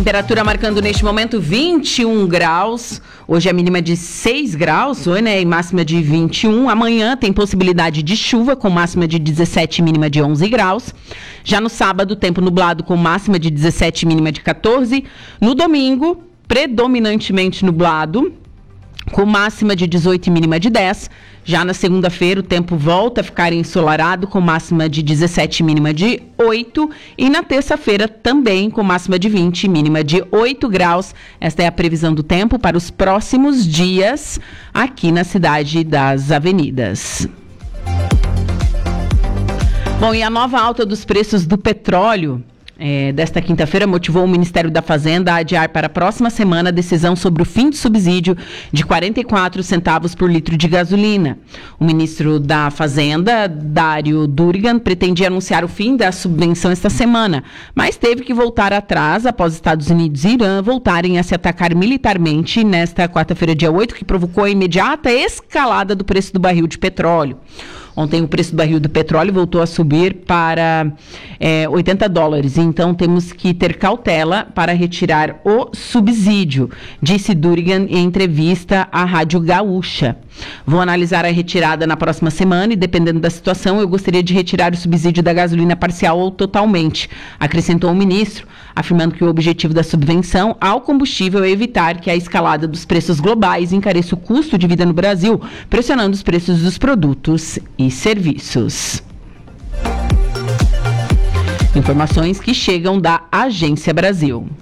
Temperatura marcando neste momento 21 graus. Hoje a mínima de 6 graus, né? E máxima de 21. Amanhã tem possibilidade de chuva com máxima de 17 e mínima de 11 graus. Já no sábado, tempo nublado com máxima de 17 e mínima de 14. No domingo, predominantemente nublado, com máxima de 18 e mínima de 10. Já na segunda-feira, o tempo volta a ficar ensolarado, com máxima de 17 e mínima de 8. E na terça-feira, também com máxima de 20 e mínima de 8 graus. Esta é a previsão do tempo para os próximos dias aqui na Cidade das Avenidas. Bom, e a nova alta dos preços do petróleo desta quinta-feira motivou o Ministério da Fazenda a adiar para a próxima semana a decisão sobre o fim do subsídio de 44 centavos por litro de gasolina. O ministro da Fazenda, Dário Durigan, pretendia anunciar o fim da subvenção esta semana, mas teve que voltar atrás após Estados Unidos e Irã voltarem a se atacar militarmente nesta quarta-feira, dia 8, que provocou a imediata escalada do preço do barril de petróleo. Ontem o preço do barril do petróleo voltou a subir para $80. Então temos que ter cautela para retirar o subsídio, disse Durigan em entrevista à Rádio Gaúcha. Vou analisar a retirada na próxima semana e, dependendo da situação, eu gostaria de retirar o subsídio da gasolina parcial ou totalmente, acrescentou o ministro, afirmando que o objetivo da subvenção ao combustível é evitar que a escalada dos preços globais encareça o custo de vida no Brasil, pressionando os preços dos produtos e serviços. Informações que chegam da Agência Brasil.